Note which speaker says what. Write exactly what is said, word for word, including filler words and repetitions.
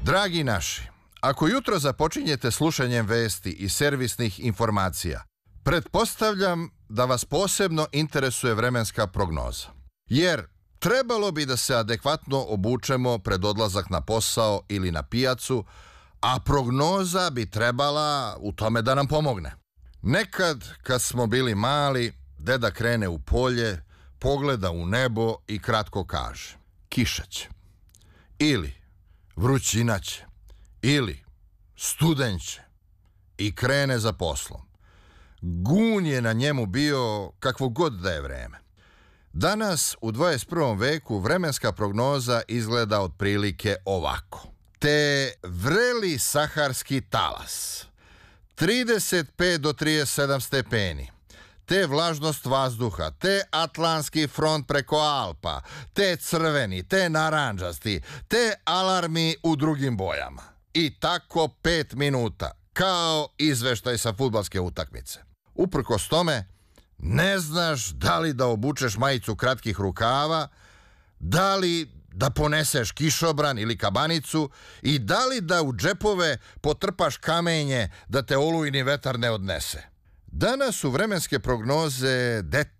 Speaker 1: Dragi naši, ako jutro započinjete slušanjem vesti i servisnih informacija, pretpostavljam da vas posebno interesuje vremenska prognoza. Jer trebalo bi da se adekvatno obučemo pred odlazak na posao ili na pijacu, a prognoza bi trebala u tome da nam pomogne. Nekad, kad smo bili mali, deda krene u polje, pogleda u nebo i kratko kaže: kiša će, ili vrućina će, ili studen će, i krene za poslom. Gun je na njemu bio kakvo god da je vreme. Danas, u dvadeset prvom veku, vremenska prognoza izgleda otprilike ovako. Te vreli saharski talas, trideset pet do trideset sedam stepeni, te vlažnost vazduha, te atlantski front preko Alpa, te crveni, te narandžasti, te alarmi u drugim bojama. I tako pet minuta, kao izveštaj sa fudbalske utakmice. Uprkos tome, ne znaš da li da obučeš majicu kratkih rukava, da li da poneseš kišobran ili kabanicu i da li da u džepove potrpaš kamenje da te olujni vetar ne odnese. Danas su vremenske prognoze detaljne